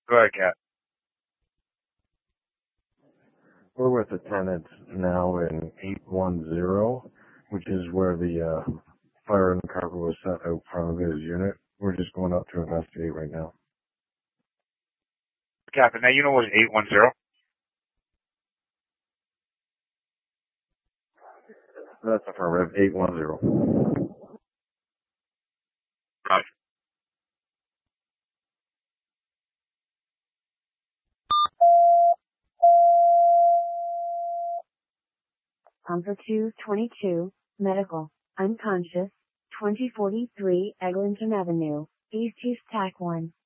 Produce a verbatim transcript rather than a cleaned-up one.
Go ahead, Cat. We're with the tenant now in eight one zero, which is where the uh, fire in the carpet was set out front of his unit. We're just going up to investigate right now. Captain, now you know what eight one zero? That's affirmative, eight one zero. Roger. Comfort two twenty-two, medical, unconscious, twenty forty-three Eglinton Avenue, East East Tac one.